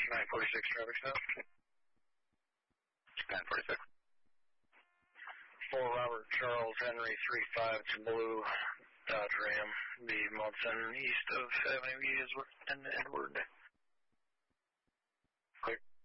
946 traffic stop. 946. 4 Robert Charles Henry 35 to Blue Dodge Ram, the Munson east of Avenue E is in Edward.